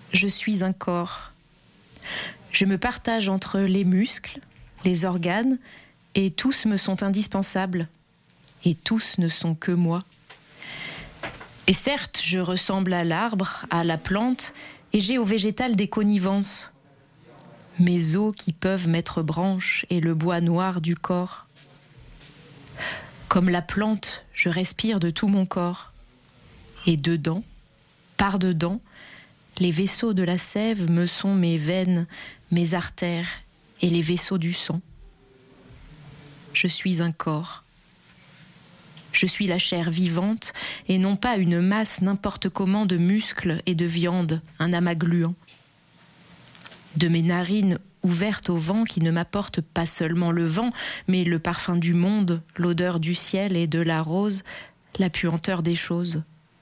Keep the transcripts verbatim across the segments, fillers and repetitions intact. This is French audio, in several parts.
Je suis un corps. Je me partage entre les muscles, les organes, et tous me sont indispensables. Et tous ne sont que moi. Et certes, je ressemble à l'arbre, à la plante, et j'ai au végétal des connivences. Mes os qui peuvent m'être branches et le bois noir du corps. Comme la plante, je respire de tout mon corps. Et dedans, par dedans, les vaisseaux de la sève me sont mes veines, mes artères et les vaisseaux du sang. Je suis un corps. Je suis la chair vivante et non pas une masse n'importe comment de muscles et de viande, un amas gluant. De mes narines ouvertes au vent qui ne m'apportent pas seulement le vent, mais le parfum du monde, l'odeur du ciel et de la rose, la puanteur des choses.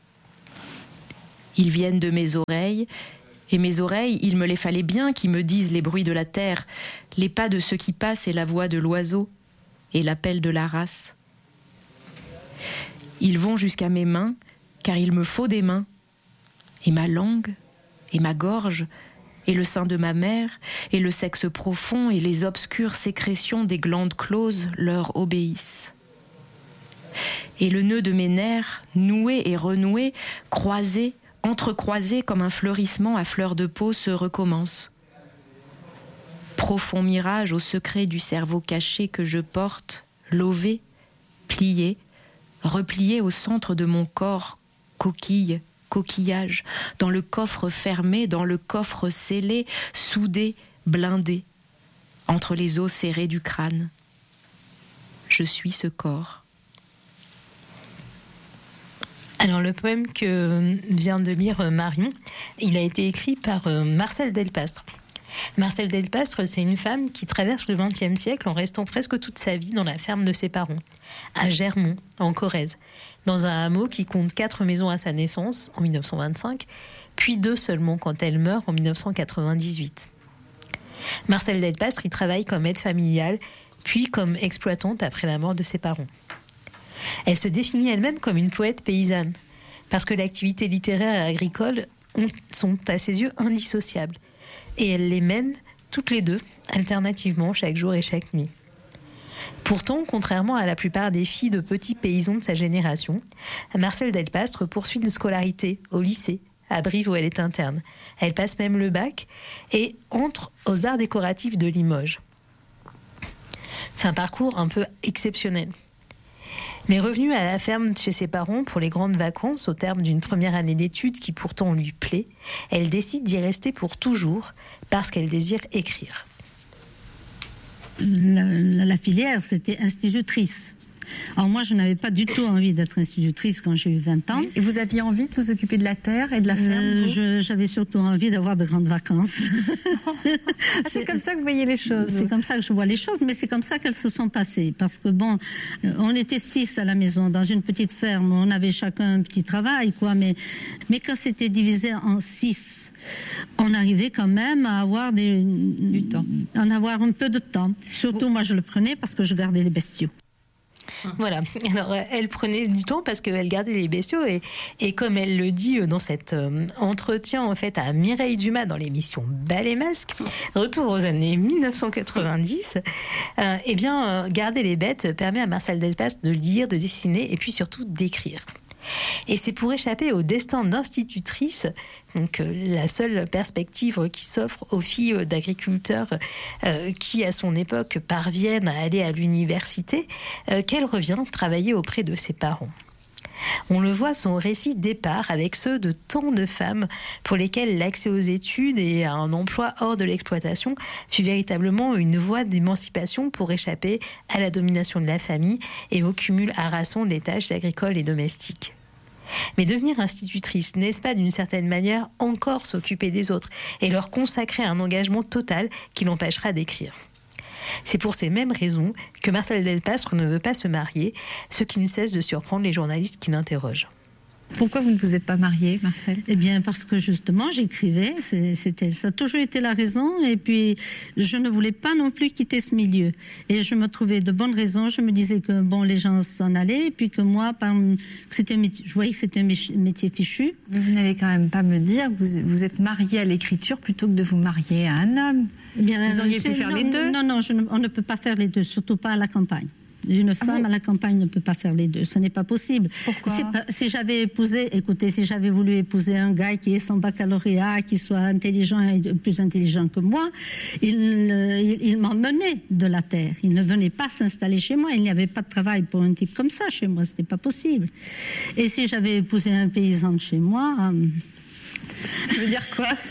Ils viennent de mes oreilles, et mes oreilles, il me les fallait bien qui me disent les bruits de la terre, les pas de ceux qui passent et la voix de l'oiseau, et l'appel de la race. Ils vont jusqu'à mes mains, car il me faut des mains, et ma langue, et ma gorge, et le sein de ma mère, et le sexe profond, et les obscures sécrétions des glandes closes leur obéissent. Et le nœud de mes nerfs, noué et renoué, croisé, entrecroisé comme un fleurissement à fleur de peau, se recommence. Profond mirage au secret du cerveau caché que je porte, lové, plié, replié au centre de mon corps, coquille, coquillage, dans le coffre fermé, dans le coffre scellé, soudé, blindé, entre les os serrés du crâne. Je suis ce corps. Alors le poème que vient de lire Marion, il a été écrit par Marcel Delpastre. Marcel Delpastre, c'est une femme qui traverse le vingtième siècle en restant presque toute sa vie dans la ferme de ses parents, à Germont, en Corrèze, dans un hameau qui compte quatre maisons à sa naissance, en dix-neuf cent vingt-cinq, puis deux seulement quand elle meurt en dix-neuf cent quatre-vingt-dix-huit. Marcel Delpastre y travaille comme aide familiale, puis comme exploitante après la mort de ses parents. Elle se définit elle-même comme une poète paysanne, parce que l'activité littéraire et agricole ont, sont à ses yeux indissociables. Et elle les mène toutes les deux, alternativement, chaque jour et chaque nuit. Pourtant, contrairement à la plupart des filles de petits paysans de sa génération, Marcel Delpastre poursuit une scolarité au lycée, à Brive où elle est interne. Elle passe même le bac et entre aux arts décoratifs de Limoges. C'est un parcours un peu exceptionnel. Mais revenue à la ferme chez ses parents pour les grandes vacances, au terme d'une première année d'études qui pourtant lui plaît, elle décide d'y rester pour toujours parce qu'elle désire écrire. La, la, la filière, c'était institutrice. Alors moi, je n'avais pas du tout envie d'être institutrice quand j'ai eu vingt ans. Et vous aviez envie de vous occuper de la terre et de la ferme euh, je, J'avais surtout envie d'avoir de grandes vacances. ah, c'est, c'est comme ça que vous voyez les choses. C'est comme ça que je vois les choses, mais c'est comme ça qu'elles se sont passées. Parce que bon, on était six à la maison, dans une petite ferme, on avait chacun un petit travail, quoi. Mais, mais quand c'était divisé en six, on arrivait quand même à avoir des, du temps. En avoir un peu de temps. Surtout, moi, je le prenais parce que je gardais les bestiaux. Voilà, alors elle prenait du temps parce qu'elle gardait les bestiaux et, et comme elle le dit dans cet euh, entretien en fait à Mireille Dumas dans l'émission Bal et Masque, retour aux années dix-neuf cent quatre-vingt-dix, euh, eh bien euh, garder les bêtes permet à Marcel Delpastre de lire, de dessiner et puis surtout d'écrire. Et c'est pour échapper au destin d'institutrice, donc euh, la seule perspective qui s'offre aux filles d'agriculteurs euh, qui, à son époque, parviennent à aller à l'université, euh, qu'elle revient travailler auprès de ses parents. On le voit, son récit départ avec ceux de tant de femmes pour lesquelles l'accès aux études et à un emploi hors de l'exploitation fut véritablement une voie d'émancipation pour échapper à la domination de la famille et au cumul harassant des tâches agricoles et domestiques. Mais devenir institutrice, n'est-ce pas d'une certaine manière encore s'occuper des autres et leur consacrer un engagement total qui l'empêchera d'écrire ? C'est pour ces mêmes raisons que Marcel Delpastre ne veut pas se marier, ce qui ne cesse de surprendre les journalistes qui l'interrogent. Pourquoi vous ne vous êtes pas mariée, Marcel ? Eh bien, parce que justement, j'écrivais, c'est, c'était, ça a toujours été la raison, et puis je ne voulais pas non plus quitter ce milieu. Et je me trouvais de bonnes raisons, je me disais que bon, les gens s'en allaient, et puis que moi, par, que c'était un métier, je voyais que c'était un métier fichu. Vous n'allez quand même pas me dire que vous, vous êtes mariée à l'écriture plutôt que de vous marier à un homme. Eh bien, vous auriez pu faire non, les deux. Non, non, je ne, on ne peut pas faire les deux, surtout pas à la campagne. Une femme ah à la campagne ne peut pas faire les deux, ce n'est pas possible. Pourquoi ? Pas, si j'avais épousé, écoutez, si j'avais voulu épouser un gars qui ait son baccalauréat, qui soit intelligent et plus intelligent que moi, il, il, il m'emmenait de la terre. Il ne venait pas s'installer chez moi. Il n'y avait pas de travail pour un type comme ça chez moi, ce n'était pas possible. Et si j'avais épousé un paysan de chez moi... Euh, ça veut dire quoi, ça ?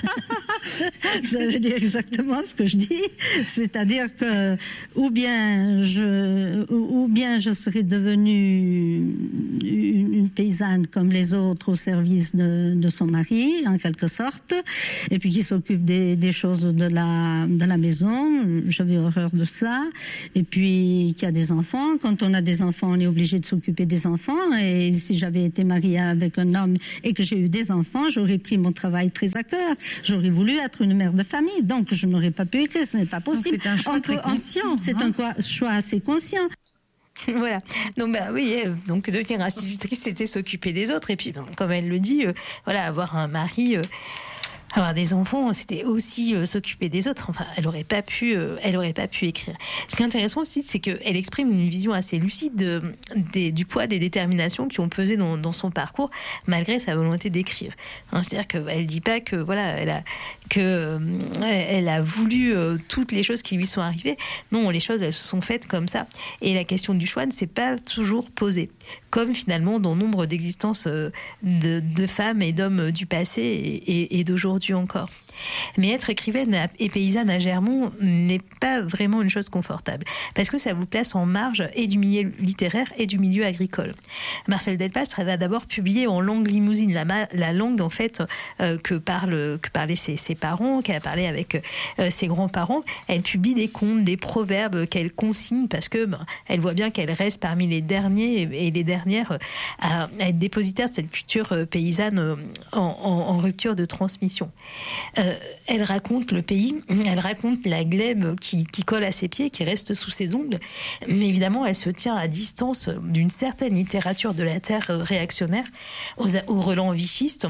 Ça veut dire exactement ce que je dis, c'est-à-dire que ou bien je ou bien je serais devenue une, une paysanne comme les autres au service de, de son mari en quelque sorte, et puis qui s'occupe des, des choses de la de la maison. J'avais horreur de ça. Et puis qui a des enfants. Quand on a des enfants, on est obligé de s'occuper des enfants. Et si j'avais été mariée avec un homme et que j'ai eu des enfants, j'aurais pris mon travail très à cœur. J'aurais voulu être une mère de famille, donc je n'aurais pas pu écrire, ce n'est pas possible. Donc c'est un choix Entre, très conscient. C'est hein. un choix assez conscient. Voilà. Donc bah oui, donc devenir institutrice, c'était s'occuper des autres. Et puis, ben, comme elle le dit, euh, voilà, avoir un mari. Euh, Avoir des enfants, c'était aussi euh, s'occuper des autres. Enfin, elle aurait pas pu, euh, elle aurait pas pu écrire. Ce qui est intéressant aussi, c'est qu'elle exprime une vision assez lucide de, des, du poids des déterminations qui ont pesé dans, dans son parcours, malgré sa volonté d'écrire. Hein, c'est-à-dire qu'elle dit pas que voilà, elle a que euh, elle a voulu euh, toutes les choses qui lui sont arrivées. Non, les choses elles se sont faites comme ça. Et la question du choix ne s'est pas toujours posée. Comme finalement dans nombre d'existences euh, de, de femmes et d'hommes du passé et, et, et d'aujourd'hui encore. Mais être écrivaine et paysanne à Germont n'est pas vraiment une chose confortable, parce que ça vous place en marge et du milieu littéraire et du milieu agricole. Marcel Delpastre va d'abord publier en langue limousine, la, ma- la langue en fait euh, que, parle, que parlaient ses, ses parents, qu'elle a parlé avec euh, ses grands-parents. Elle publie des contes, des proverbes qu'elle consigne, parce que ben, elle voit bien qu'elle reste parmi les derniers et les dernières à, à être dépositaire de cette culture paysanne en, en, en rupture de transmission. Euh, elle raconte le pays, elle raconte la glèbe qui, qui colle à ses pieds, qui reste sous ses ongles, mais évidemment elle se tient à distance d'une certaine littérature de la terre réactionnaire aux, aux relents vichistes.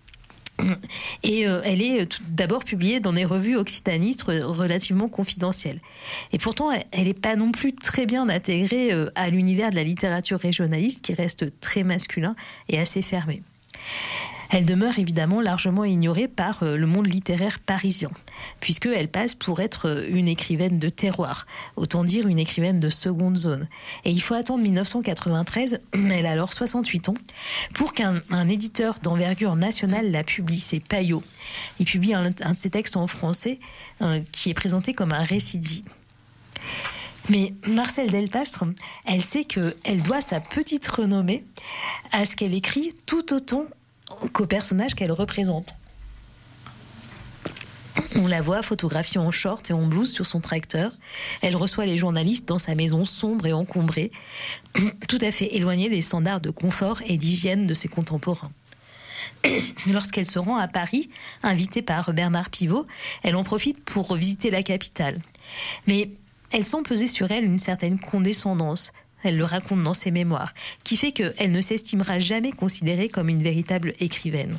Et euh, elle est tout d'abord publiée dans des revues occitanistes relativement confidentielles. Et pourtant, elle n'est pas non plus très bien intégrée euh, à l'univers de la littérature régionaliste qui reste très masculin et assez fermé. Elle demeure évidemment largement ignorée par le monde littéraire parisien, puisqu'elle passe pour être une écrivaine de terroir, autant dire une écrivaine de seconde zone. Et il faut attendre dix-neuf cent quatre-vingt-treize, elle a alors soixante-huit ans, pour qu'un un éditeur d'envergure nationale la publie, c'est Payot. Il publie un, un de ses textes en français euh, qui est présenté comme un récit de vie. Mais Marcel Delpastre, elle sait qu'elle doit sa petite renommée à ce qu'elle écrit tout autant qu'au personnage qu'elle représente. On la voit photographiée en short et en blouse sur son tracteur. Elle reçoit les journalistes dans sa maison sombre et encombrée, tout à fait éloignée des standards de confort et d'hygiène de ses contemporains. Lorsqu'elle se rend à Paris, invitée par Bernard Pivot, elle en profite pour visiter la capitale. Mais elle sent peser sur elle une certaine condescendance. Elle le raconte dans ses mémoires, qui fait qu'elle ne s'estimera jamais considérée comme une véritable écrivaine.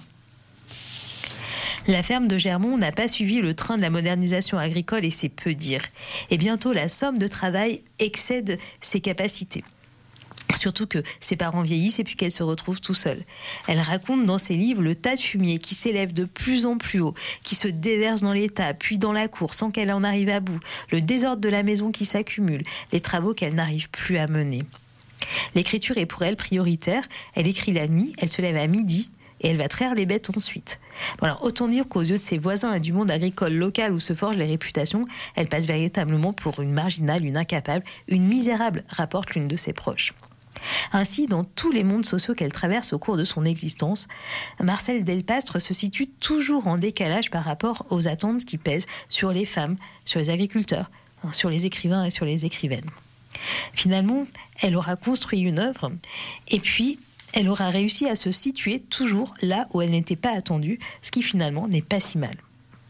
La ferme de Germont n'a pas suivi le train de la modernisation agricole et c'est peu dire. Et bientôt, la somme de travail excède ses capacités. Surtout que ses parents vieillissent et puis qu'elle se retrouve tout seule. Elle raconte dans ses livres le tas de fumier qui s'élève de plus en plus haut, qui se déverse dans l'étable, puis dans la cour sans qu'elle en arrive à bout, le désordre de la maison qui s'accumule, les travaux qu'elle n'arrive plus à mener. L'écriture est pour elle prioritaire, elle écrit la nuit, elle se lève à midi et elle va traire les bêtes ensuite. Voilà, autant dire qu'aux yeux de ses voisins et du monde agricole local où se forgent les réputations, elle passe véritablement pour une marginale, une incapable, une misérable, rapporte l'une de ses proches. Ainsi, dans tous les mondes sociaux qu'elle traverse au cours de son existence, Marcel Delpastre se situe toujours en décalage par rapport aux attentes qui pèsent sur les femmes, sur les agriculteurs, sur les écrivains et sur les écrivaines. Finalement, elle aura construit une œuvre et puis elle aura réussi à se situer toujours là où elle n'était pas attendue, ce qui finalement n'est pas si mal.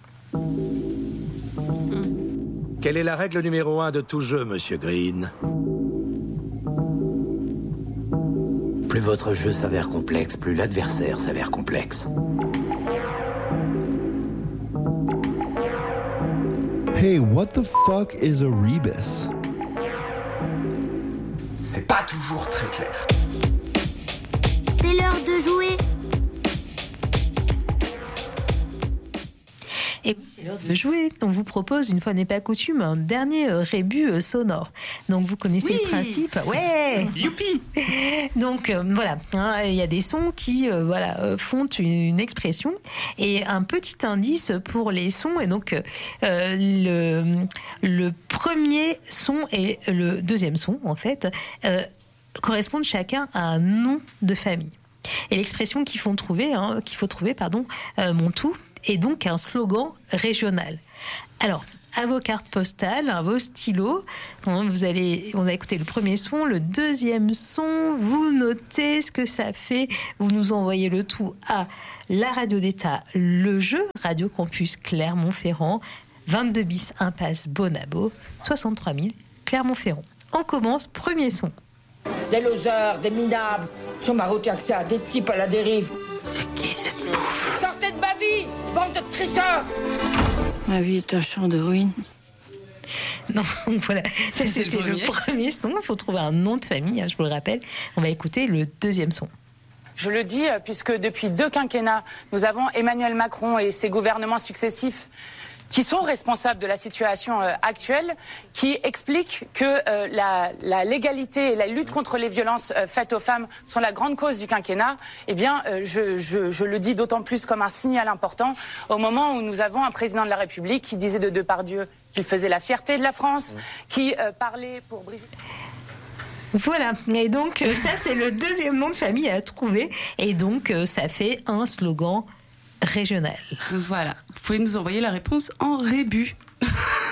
Quelle est la règle numéro un de tout jeu, Monsieur Green? Plus votre jeu s'avère complexe, plus l'adversaire s'avère complexe. Hey, what the fuck is a rebus? C'est pas toujours très clair. C'est l'heure de jouer. Et oui, c'est l'heure de jouer. On vous propose, une fois n'est pas coutume, un dernier euh, rébut euh, sonore. Donc vous connaissez oui. le principe. Ouais. Youpi. Donc euh, voilà, hein, il y a des sons qui euh, voilà euh, font une, une expression et un petit indice pour les sons. Et donc euh, le le premier son et le deuxième son en fait euh, correspondent chacun à un nom de famille. Et l'expression qu'il faut trouver, hein, qu'il faut trouver, pardon, euh, mon tout, est donc un slogan régional. Alors, à vos cartes postales, à vos stylos, hein, vous allez, on a écouté le premier son, le deuxième son, vous notez ce que ça fait, vous nous envoyez le tout à la radio d'État, le jeu, Radio Campus Clermont-Ferrand, vingt-deux bis impasse Bonabo, soixante-trois mille Clermont-Ferrand. On commence, premier son. Des losers, des minables, sur ma route, que ça, des types à la dérive. C'est qui cette bouffe? Sortez de ma vie, bande de tricheurs! Ma vie est un champ de ruines. Non, voilà, ça, c'est c'était le premier. le premier son. Il faut trouver un nom de famille, hein, je vous le rappelle. On va écouter le deuxième son. Je le dis puisque depuis deux quinquennats, nous avons Emmanuel Macron et ses gouvernements successifs qui sont responsables de la situation euh, actuelle, qui expliquent que euh, la, la légalité et la lutte contre les violences euh, faites aux femmes sont la grande cause du quinquennat, eh bien, euh, je, je, je le dis d'autant plus comme un signal important au moment où nous avons un président de la République qui disait de Depardieu qu'il faisait la fierté de la France, qui euh, parlait pour Brigitte... Voilà, et donc euh, ça c'est le deuxième nom de famille à trouver, et donc euh, ça fait un slogan régional. Voilà, vous pouvez nous envoyer la réponse en rébut.